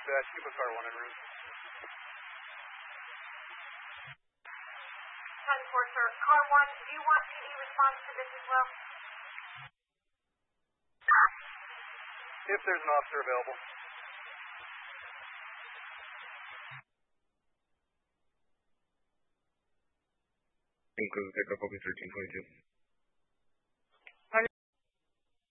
dispatch. You put car 1 en route. 10-4, sir. Car 1, do you want PD response to this as well? If there's an officer available. Include pickup, focus 1322.